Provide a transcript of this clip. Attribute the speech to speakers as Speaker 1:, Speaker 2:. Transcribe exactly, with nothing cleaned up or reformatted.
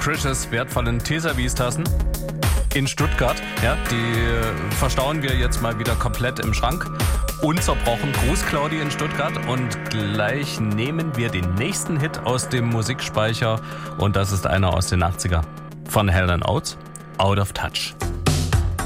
Speaker 1: Krishes wertvollen Teservice-Tassen in Stuttgart. Ja, die verstauen wir jetzt mal wieder komplett im Schrank. Unzerbrochen. Gruß Claudi in Stuttgart. Und gleich nehmen wir den nächsten Hit aus dem Musikspeicher. Und das ist einer aus den achtziger von Hell and Oates. Out of Touch.